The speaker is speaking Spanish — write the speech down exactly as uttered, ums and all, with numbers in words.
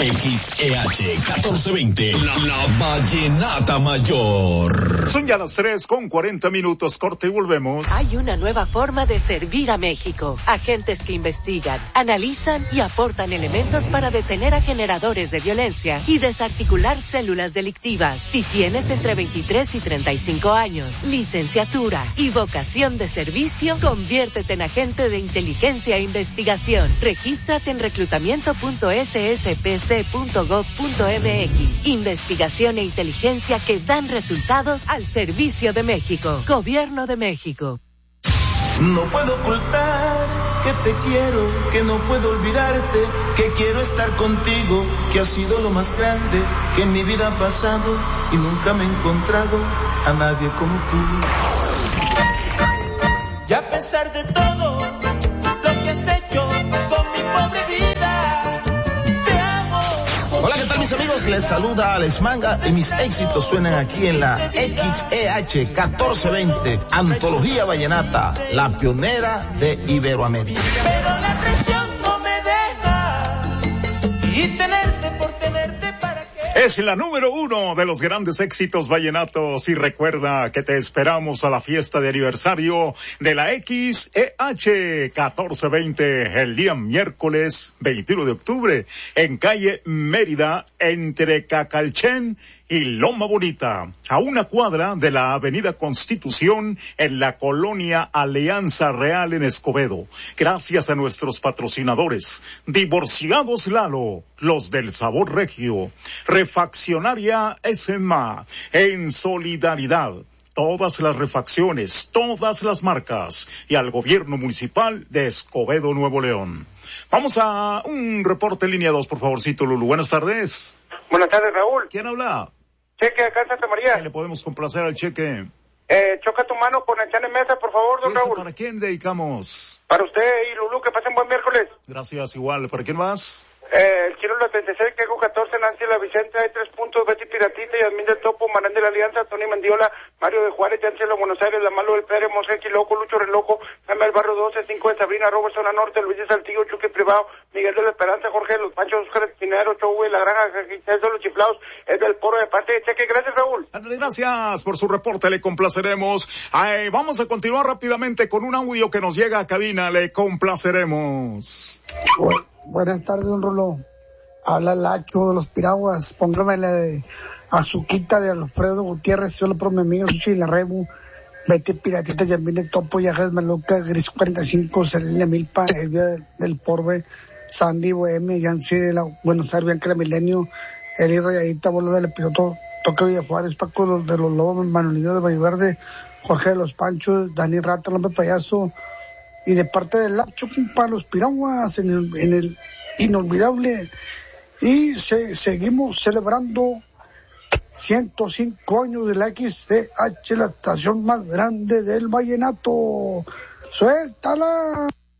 X E H catorce veinte, la, la vallenata mayor. Son ya las tres con cuarenta minutos, corte y volvemos. Hay una nueva forma de servir a México. Agentes que investigan, analizan y aportan elementos para detener a generadores de violencia y desarticular células delictivas. Si tienes entre veintitrés y treinta y cinco años, licenciatura y vocación de servicio, conviértete en agente de inteligencia e investigación. Regístrate en reclutamiento punto s s p c punto gov punto m x. Investigación e inteligencia que dan resultados al servicio de México. Gobierno de México. No puedo ocultar que te quiero, que no puedo olvidarte, que quiero estar contigo, que has sido lo más grande que en mi vida ha pasado y nunca me he encontrado a nadie como tú. Y a pesar de todo lo que has hecho con mi pobre vida, te amo. Hola, ¿qué tal mis amigos? Les saluda Alex Manga y mis éxitos suenan aquí en la X E H catorce veinte, Antología Vallenata, la pionera de Iberoamérica. Pero la presión no me deja y tenerte por tenerte para que... Es la número uno de los grandes éxitos vallenatos y recuerda que te esperamos a la fiesta de aniversario de la X E H catorce veinte el día miércoles veintiuno de octubre en calle Mérida entre Cacalchen y Loma Bonita, a una cuadra de la avenida Constitución en la colonia Alianza Real en Escobedo. Gracias a nuestros patrocinadores, Divorciados Lalo, los del sabor regio, Refaccionaria Esma, en solidaridad, todas las refacciones, todas las marcas, y al gobierno municipal de Escobedo, Nuevo León. Vamos a un reporte en línea dos, por favorcito, Lulu. Buenas tardes. Buenas tardes, Raúl. ¿Quién habla? Cheque acá en Santa María. ¿Qué le podemos complacer al cheque? Eh, choca tu mano con el Chane Mesa, por favor, don Raúl. ¿Para quién dedicamos? Para usted y Lulú, que pasen buen miércoles. Gracias, igual. ¿Para quién más? Eh, el Chino la treinta y seis, Quejo catorce, Nancy La Vicente, hay tres puntos, Betty Piratita, Yasmín del Topo, Marán de la Alianza, Tony Mendiola, Mario de Juárez, Yancelo Buenos Aires, La Malo del Pérez, Mosé Quiloco, Lucho Reloco, Jaime del Barrio doce, cinco de Sabrina, Robert Zona Norte, Luis de Saltillo, Chuque Privado, Miguel de la Esperanza, Jorge de los Panchos, Oscar Espinero, Chogue, La Granja, Giselle de los Chiflados, es del Poro de parte de Cheque. Gracias, Raúl. Gracias por su reporte, le complaceremos. Ay, vamos a continuar rápidamente con un audio que nos llega a cabina, le complaceremos. Bu- Buenas tardes, don Rolo. Habla Lacho de los Piraguas, póngame la de Azuquita de Alfredo Gutiérrez, solo por mi amigo Sushi La Rebu, Vete Piratita, Yasmine Topo, Yajas Meloca, Gris cuarenta y cinco, Selena Milpa, Elvia del, del Porbe, Sandy Bohemia, Yancy de la Buenos Aires, Bianca la Milenio, Eli Rayadita, Bola del Piloto, Toque Villa Juárez, Paco de los Lobos, Manolillo de Valleverde, Jorge de los Panchos, Dani Rata, López Payaso, y de parte del Lacho, para los Piraguas, en el, en el inolvidable. Y se, seguimos celebrando ciento cinco años de la X E H, la estación más grande del vallenato. ¡Suéltala!